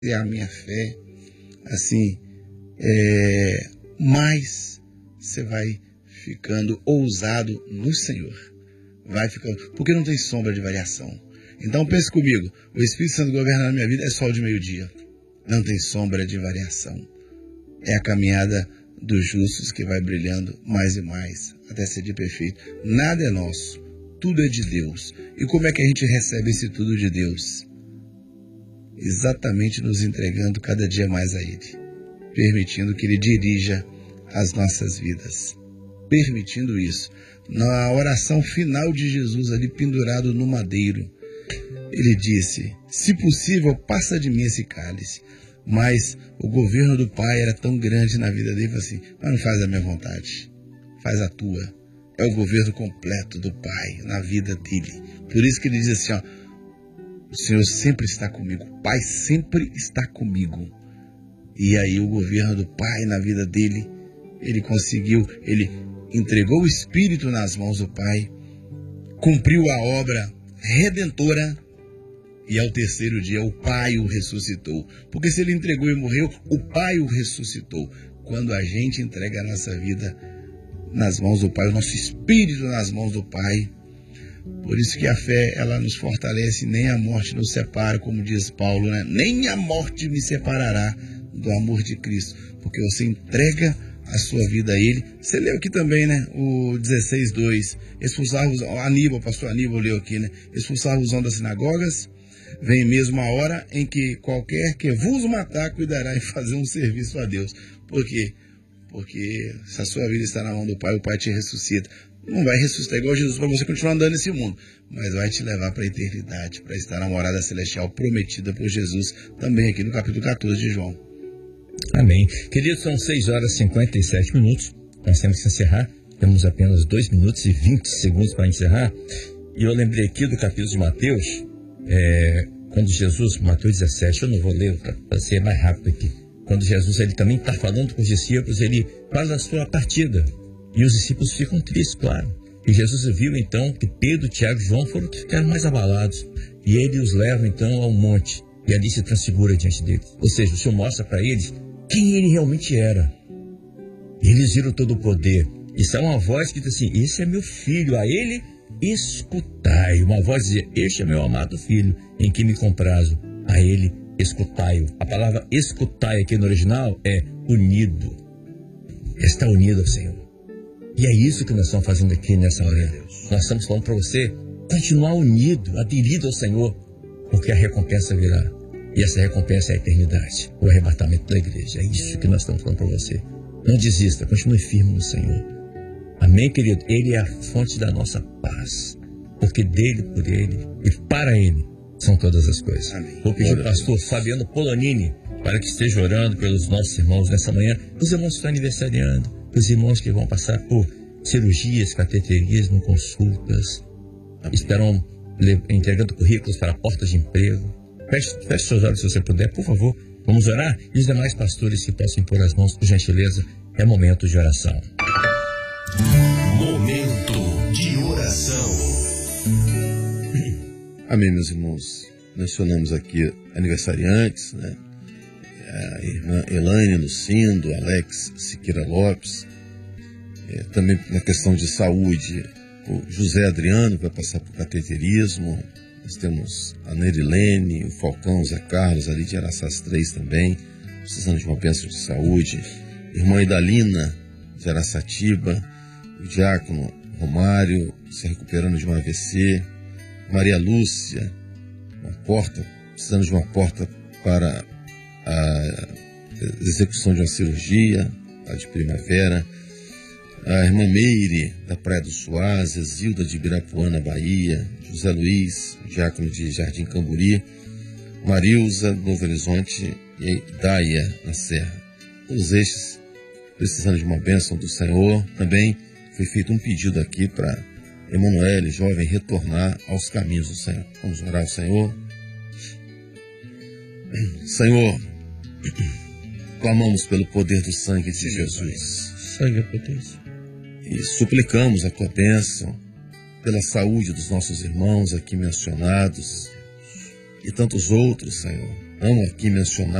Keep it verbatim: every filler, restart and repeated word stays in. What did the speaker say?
a minha fé, assim, é, mais você vai ficando ousado no Senhor. Vai ficando, porque não tem sombra de variação. Então pense comigo, o Espírito Santo governando a minha vida é sol de meio-dia. Não tem sombra de variação. É a caminhada dos justos que vai brilhando mais e mais, até ser de perfeito. Nada é nosso, tudo é de Deus. E como é que a gente recebe esse tudo de Deus? Exatamente nos entregando cada dia mais a Ele, permitindo que Ele dirija as nossas vidas, permitindo isso. Na oração final de Jesus, ali pendurado no madeiro, Ele disse, se possível, passa de mim esse cálice. Mas o governo do Pai era tão grande na vida dele, assim, mas não faz a minha vontade, faz a tua. É o governo completo do Pai na vida dele. Por isso que ele diz assim, ó, o Senhor sempre está comigo, o Pai sempre está comigo. E aí o governo do Pai na vida dele, ele conseguiu, ele entregou o Espírito nas mãos do Pai, cumpriu a obra redentora, e ao terceiro dia o Pai o ressuscitou. Porque se ele entregou e morreu, o Pai o ressuscitou. Quando a gente entrega a nossa vida nas mãos do Pai, o nosso espírito nas mãos do Pai. Por isso que a fé, ela nos fortalece, nem a morte nos separa, como diz Paulo, né? Nem a morte me separará do amor de Cristo. Porque você entrega a sua vida a Ele. Você leu aqui também, né? O dezesseis, dois. Expulsar os... Aníbal, o pastor Aníbal leu aqui, né? Expulsar os homens das sinagogas. Vem mesmo a hora em que qualquer que vos matar cuidará em fazer um serviço a Deus. Por quê? Porque se a sua vida está na mão do Pai, o Pai te ressuscita. Não vai ressuscitar igual Jesus para você continuar andando nesse mundo, mas vai te levar para a eternidade, para estar na morada celestial prometida por Jesus, também aqui no capítulo catorze de João. Amém. Queridos, são seis horas e cinquenta e sete minutos. Nós temos que encerrar. Temos apenas dois minutos e vinte segundos para encerrar. E eu lembrei aqui do capítulo de Mateus, É, quando Jesus, Mateus dezessete, eu não vou ler para ser mais rápido aqui, quando Jesus ele também está falando com os discípulos, ele faz a sua partida, e os discípulos ficam tristes, claro, e Jesus viu então que Pedro, Tiago e João foram que ficaram mais abalados, e ele os leva então ao monte, e ali se transfigura diante deles, ou seja, o Senhor mostra para eles quem ele realmente era, e eles viram todo o poder, e saiu uma voz que diz assim, esse é meu filho, a ele escutai. Uma voz dizia, este é meu amado filho, em que me comprazo. A ele escutai-o. A palavra escutai aqui no original é unido. Está unido ao Senhor. E é isso que nós estamos fazendo aqui nessa hora. Nós estamos falando para você continuar unido, aderido ao Senhor, porque a recompensa virá. E essa recompensa é a eternidade, o arrebatamento da igreja. É isso que nós estamos falando para você. Não desista, continue firme no Senhor. Amém, querido? Ele é a fonte da nossa paz. Porque dele, por ele e para ele são todas as coisas. Amém. Vou pedir ao pastor Fabiano Polonini para que esteja orando pelos nossos irmãos nessa manhã. Os irmãos que estão aniversariando, os irmãos que vão passar por cirurgias, cateterismo, consultas, Amém. Estarão entregando currículos para portas de emprego. Feche, feche seus olhos se você puder, por favor. Vamos orar? E os demais pastores que possam impor as mãos, por gentileza, é momento de oração. Momento de oração. Amém, meus irmãos. Mencionamos aqui aniversariantes, né? A irmã Elaine Lucindo, Alex Siqueira Lopes. É, também na questão de saúde, o José Adriano vai passar por cateterismo. Nós temos a Nerilene, o Falcão, o Zé Carlos, ali de Araçás três também, precisando de uma bênção de saúde. Irmã Idalina, de Araçatiba. O diácono Romário, se recuperando de um A V C. Maria Lúcia, uma porta, precisando de uma porta para a execução de uma cirurgia, a de primavera. A irmã Meire, da Praia do Suás, a Zilda de Ibirapuã, Bahia. José Luiz, diácono de Jardim Camburi. Marilza, Novo Horizonte, e Daia, na Serra. Todos estes precisando de uma bênção do Senhor. Também foi feito um pedido aqui para Emanuele, jovem, retornar aos caminhos do Senhor. Vamos orar ao Senhor. Senhor, clamamos pelo poder do sangue de Jesus. Sangue poderoso. E suplicamos a tua bênção pela saúde dos nossos irmãos aqui mencionados e tantos outros, Senhor, não aqui mencionado.